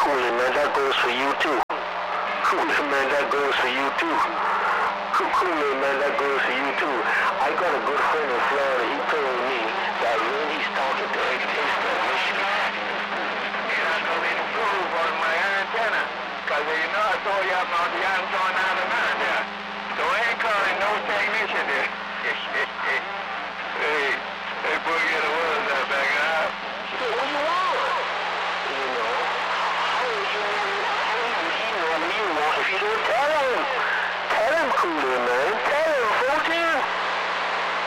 Cooley, man, that goes for you too. Cooley, man, that goes for you too. Cooley, man, that goes for you too. I got a good friend in Florida. He told me that when he's talking to a taste of Michigan, you know, to improve on my antenna. Because you know, I told you about the antenna.